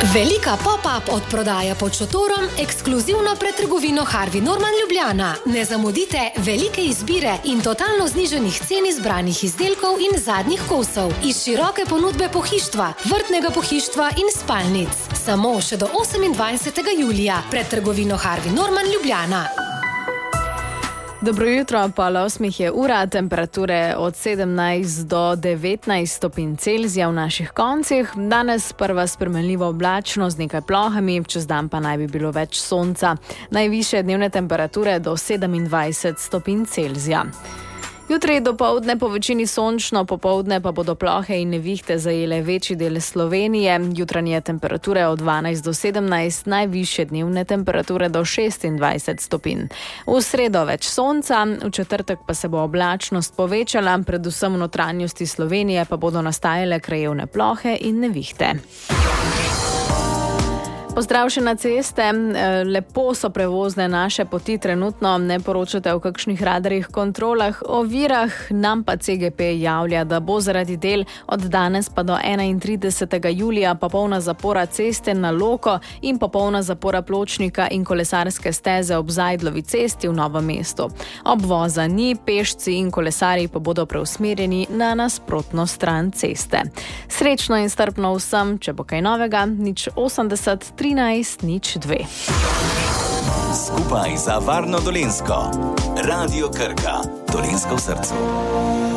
Velika pop-up odprodaja pod šotorom ekskluzivno pred trgovino Harvey Norman Ljubljana. Ne zamudite velike izbire in totalno znižanih cen izbranih izdelkov in zadnjih kosov iz široke ponudbe pohištva, vrtnega pohištva in spalnic. Samo še do 28. julija pred trgovino Harvey Norman Ljubljana. Dobro jutro, pol 8 je ura, temperature od 17 do 19 stopinj Celzija v naših koncih. Danes prva spremenljiva oblačnost z nekaj plohami, čez dan pa naj bi bilo več sonca. Najvišje dnevne temperature do 27 stopinj Celzija. Jutri dopoldne po večini sončno, popoldne pa bodo plohe in nevihte zajele večji del Slovenije. Jutranje temperature od 12 do 17, najvišje dnevne temperature do 26 stopinj. V sredo več sonca, v četrtek pa se bo oblačnost povečala, predvsem v notranjosti Slovenije pa bodo nastajale krajevne plohe in nevihte. Pozdrav še na ceste. Lepo so prevozne naše poti, trenutno ne poročate o kakšnih radarjih kontrolah, o virah, nam pa CGP javlja, da bo zaradi del od danes pa do 31. julija popolna zapora ceste na Loko in popolna zapora pločnika in kolesarske steze ob Zajdlovi cesti v Novem mestu. Obvoza ni, pešci in kolesarji pa bodo preusmerjeni na nasprotno stran ceste. Srečno in strpno vsem, če bo kaj novega, 080 13 02. Skupaj za varno Dolenjsko. Radio Krka. Dolenjsko v srcu.